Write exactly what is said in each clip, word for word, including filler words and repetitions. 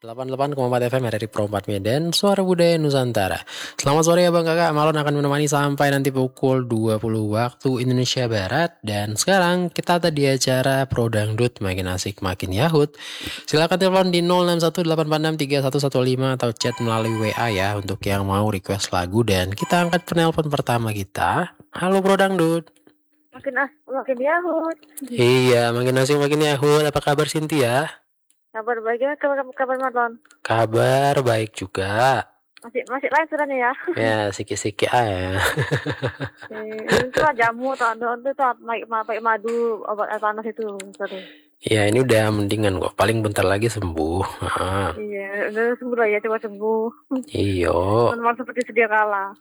delapan puluh delapan koma empat F M R R I Pro empat Medan, Suara Budaya Nusantara. Selamat sore ya Bang Kakak, Malon akan menemani sampai nanti pukul dua puluh waktu Indonesia Barat. Dan sekarang kita tadi acara Pro Dangdut, makin asik makin yahut. Silakan telepon di nol enam satu delapan empat enam tiga satu satu lima atau chat melalui W A ya untuk yang mau request lagu. Dan kita angkat penelpon pertama kita. Halo Pro Dangdut. Makin as makin yahut. Iya, makin asik makin yahut. Apa kabar Cynthia? Kabar baik ya, kabar, kabar Marlon. Kabar baik juga. Masih masih lain suaranya ya. Ya, sikit-sikit aja. Eh, itu lah jamu atau itu tuh pakai madu obat air panas itu. Sorry. Ya, ini udah mendingan kok. Paling bentar lagi sembuh. Ah. Iya, udah sembuh lah ya, coba sembuh. Iyo. Teman seperti sedia kala.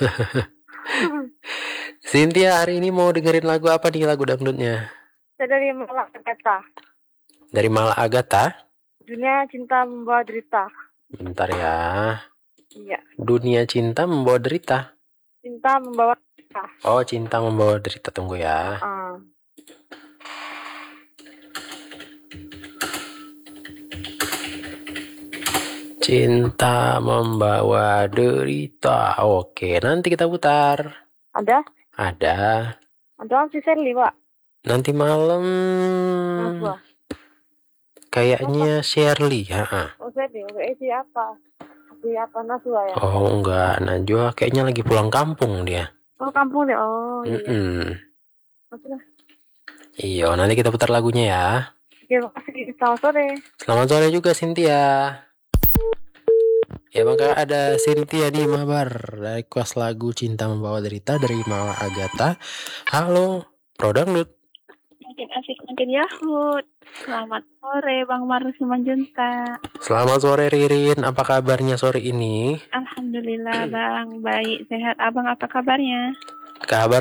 Cynthia hari ini mau dengerin lagu apa nih, lagu dangdutnya? Saya dari Malang Agatha. Dari Malang Agatha? Dunia Cinta Membawa Derita. Bentar ya. Iya. Dunia Cinta Membawa Derita. Cinta Membawa Derita. Oh, Cinta Membawa Derita. Tunggu ya. Uh. Cinta Membawa Derita. Oke, nanti kita putar. Ada? Ada. Ada si Sherly, Pak. Nanti malam. Apa? Kayaknya Shirley, ya. Oh, Shirley, oke, siapa? Siapa Naswa ya? Oh, enggak, Najwa kayaknya lagi pulang kampung dia. Oh, kampung deh. Oh, iya. Mm-mm. Maksudnya? Iya, nanti kita putar lagunya ya. Terima kasih. Selamat sore. Selamat sore juga Cynthia. Ya maka ada Cynthia di Mabar, request lagu Cinta Membawa Derita dari Mala Agatha. Halo, Pro Dangdut. Makin asik makin yahut. Selamat sore Bang Marus Simanjuntak. Selamat sore Ririn, apa kabarnya sore ini? Alhamdulillah Bang, baik sehat. Abang apa kabarnya? Kabar